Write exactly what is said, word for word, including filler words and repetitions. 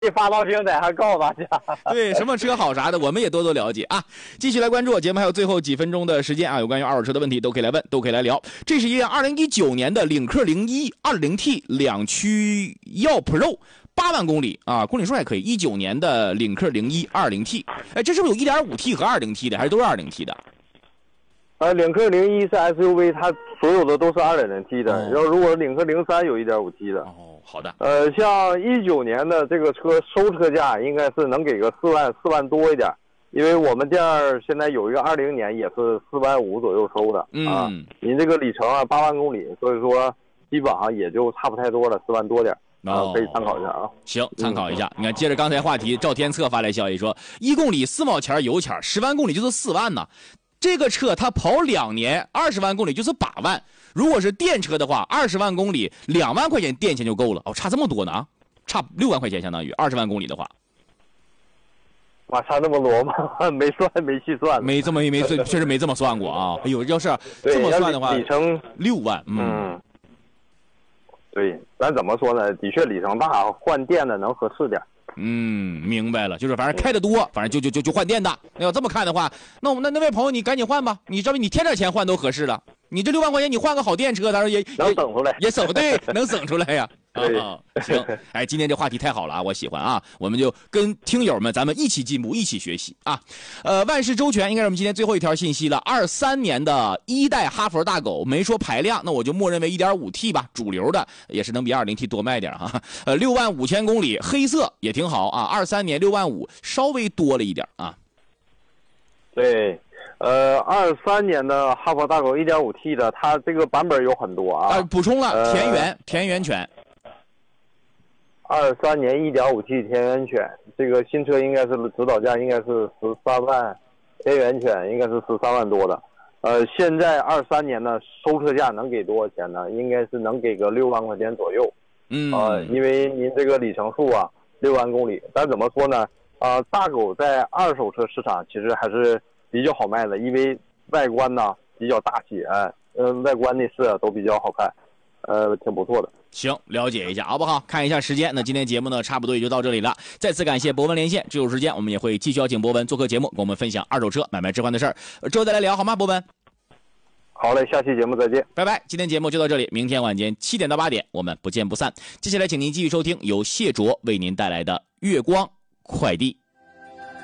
发到平台还告诉大家。 对，什么车好啥的，我们也多多了解啊。继续来关注节目，还有最后几分钟的时间啊，有关于二手车的问题都可以来问，都可以来聊。这是一辆二零一九年的领克零一 二点零 T 两驱耀 Pro。八万公里啊，公里数还可以。一九年的领克零一 二点零 T， 哎，这是不是有 一点五 T 和 二点零 T 的，还是都是 二点零 T 的？ 呃，领克零一是 S U V， 它所有的都是 二点零 T 的。然后如果领克零三有 一点五 T 的。 哦，好的。 呃，像一九年的这个车收车价应该是能给个四万四万多一点，因为我们店现在有一个二零年也是四万五左右收的。 嗯， 啊，您这个里程啊八万公里，所以说基本上也就差不太多了，四万多点。啊，可以参考一下啊。 行，参考一下。你看，接着刚才话题，赵天策发来消息说，一公里四毛钱油钱，十万公里就是四万呢。这个车它跑两年，二十万公里就是八万。如果是电车的话，二十万公里两万块钱电钱就够了。哦，差这么多呢啊，差六万块钱相当于二十万公里的话。 哇，差那么多吗？没算，没细算， 没这么没确实没这么算过啊。哎呦，要是这么算的话， 里程六万，嗯。 嗯对，咱怎么说呢？的确里程大，换电的能合适点。 嗯，明白了，就是反正开的多，反正就就就就换电的。那要这么看的话，那我们那那位朋友你赶紧换吧，你这不你添点钱换都合适了。你这六万块钱你换个好电车，他说也能省出来， 也省对，能省出来呀。 对、 啊，行，哎，今天这话题太好了啊，我喜欢啊，我们就跟听友们咱们一起进步，一起学习啊。呃，万事周全应该是我们今天最后一条信息了。二三年的一代哈佛大狗，没说排量，那我就默认为 一点五 T 吧，主流的也是能比 二点零 T 多卖点哈。呃，六万五千公里，黑色也挺好啊。二三年六万五，稍微多了一点啊。 对。呃，二三年的哈佛大狗 一点五 T 的，它这个版本有很多啊。 啊，补充了田园、呃、田园犬。 二三年 一点五 T 田园犬，这个新车应该是指导价应该是十三万，田园犬应该是十三万多的。呃，现在二三年的收车价能给多少钱呢？应该是能给个六万块钱左右。 嗯。 呃，因为您这个里程数啊，六万公里，但怎么说呢？呃，大狗在二手车市场其实还是比较好卖的，因为外观呢比较大气，哎，嗯，外观内饰啊都比较好看，呃，挺不错的。 行，了解一下好不好？看一下时间，那今天节目呢差不多也就到这里了。再次感谢博文连线，只有时间我们也会继续邀请博文做客节目，跟我们分享二手车买卖置换的事儿。之后再来聊好吗？博文。 好嘞，下期节目再见， 拜拜。今天节目就到这里，明天晚间七点到八点我们不见不散。接下来请您继续收听由谢卓为您带来的月光快递。